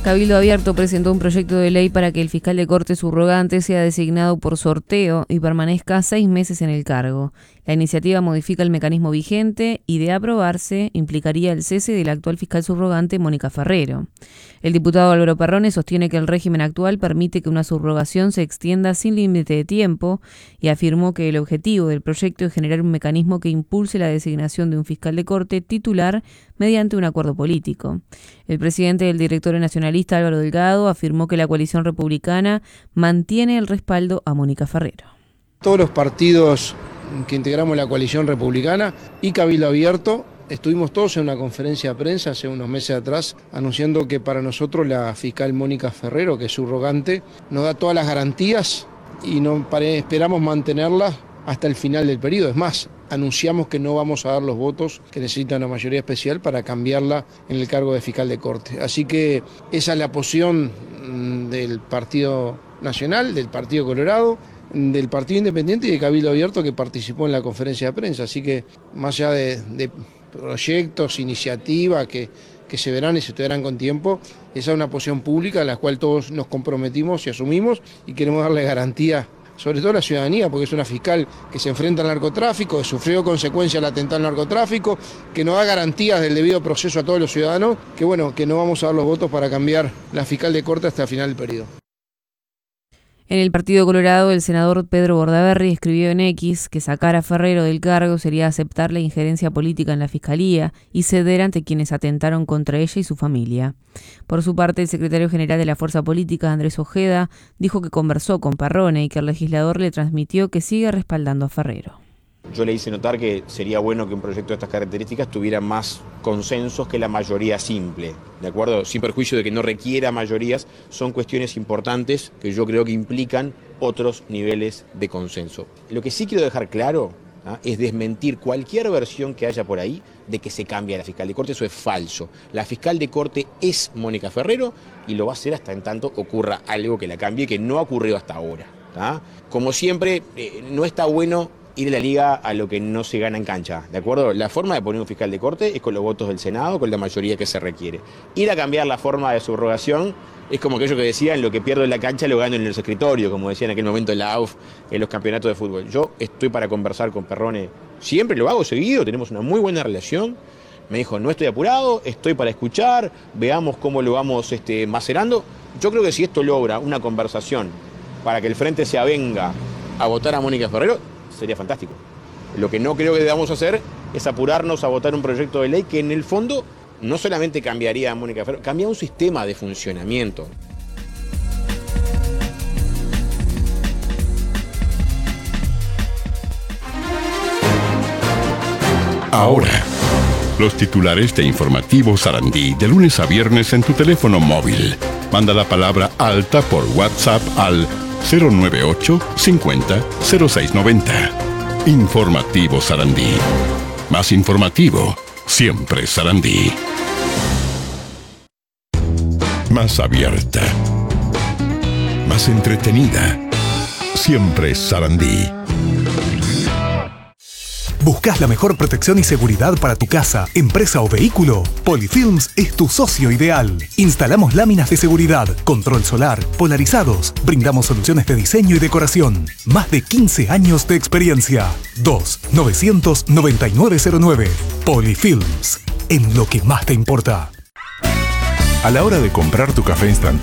Cabildo Abierto presentó un proyecto de ley para que el fiscal de corte subrogante sea designado por sorteo y permanezca 6 meses en el cargo. La iniciativa modifica el mecanismo vigente y, de aprobarse, implicaría el cese del actual fiscal subrogante Mónica Ferrero. El diputado Álvaro Perrone sostiene que el régimen actual permite que una subrogación se extienda sin límite de tiempo y afirmó que el objetivo del proyecto es generar un mecanismo que impulse la designación de un fiscal de corte titular mediante un acuerdo político. El presidente del Directorio Nacionalista, Álvaro Delgado, afirmó que la coalición republicana mantiene el respaldo a Mónica Ferrero. Todos los partidos que integramos la coalición republicana y Cabildo Abierto estuvimos todos en una conferencia de prensa hace unos meses atrás anunciando que para nosotros la fiscal Mónica Ferrero, que es subrogante, nos da todas las garantías y esperamos mantenerlas hasta el final del periodo. Es más, anunciamos que no vamos a dar los votos que necesita una mayoría especial para cambiarla en el cargo de fiscal de corte. Así que esa es la posición del Partido Nacional, del Partido Colorado, del Partido Independiente y de Cabildo Abierto, que participó en la conferencia de prensa. Así que más allá de proyectos, iniciativas que se verán y se estudiarán con tiempo, esa es una posición pública a la cual todos nos comprometimos y asumimos y queremos darle garantía, sobre todo a la ciudadanía, porque es una fiscal que se enfrenta al narcotráfico, que sufrió consecuencias del atentado al narcotráfico, que nos da garantías del debido proceso a todos los ciudadanos, que bueno, que no vamos a dar los votos para cambiar la fiscal de corte hasta el final del periodo. En el Partido Colorado, el senador Pedro Bordaberry escribió en X que sacar a Ferrero del cargo sería aceptar la injerencia política en la Fiscalía y ceder ante quienes atentaron contra ella y su familia. Por su parte, el secretario general de la Fuerza Política, Andrés Ojeda, dijo que conversó con Perrone y que el legislador le transmitió que sigue respaldando a Ferrero. Yo le hice notar que sería bueno que un proyecto de estas características tuviera más consensos que la mayoría simple, ¿de acuerdo? Sin perjuicio de que no requiera mayorías, son cuestiones importantes que yo creo que implican otros niveles de consenso. Lo que sí quiero dejar claro es desmentir cualquier versión que haya por ahí de que se cambia la fiscal de corte. Eso es falso. La fiscal de corte es Mónica Ferrero y lo va a hacer hasta en tanto ocurra algo que la cambie, que no ha ocurrido hasta ahora. Como siempre, no está bueno ir a la liga a lo que no se gana en cancha, ¿de acuerdo? La forma de poner un fiscal de corte es con los votos del Senado, con la mayoría que se requiere. Ir a cambiar la forma de subrogación es como aquello que decían, lo que pierdo en la cancha lo gano en los escritorios, como decía en aquel momento en la AUF, en los campeonatos de fútbol. Yo estoy para conversar con Perrone, siempre lo hago seguido, tenemos una muy buena relación. Me dijo, no estoy apurado, estoy para escuchar, veamos cómo lo vamos macerando. Yo creo que si esto logra una conversación para que el Frente se avenga a votar a Mónica Ferrero, sería fantástico. Lo que no creo que debamos hacer es apurarnos a votar un proyecto de ley que en el fondo no solamente cambiaría a Mónica Ferrero, cambia un sistema de funcionamiento. Ahora, los titulares de Informativo Sarandí de lunes a viernes en tu teléfono móvil. Manda la palabra alta por WhatsApp al 098 50 0690. Informativo Sarandí. Más informativo, siempre Sarandí. Más abierta. Más entretenida, siempre Sarandí. ¿Buscas la mejor protección y seguridad para tu casa, empresa o vehículo? Polyfilms es tu socio ideal. Instalamos láminas de seguridad, control solar, polarizados. Brindamos soluciones de diseño y decoración. Más de 15 años de experiencia. 2-900-9909. Polyfilms. En lo que más te importa. A la hora de comprar tu café instantáneo,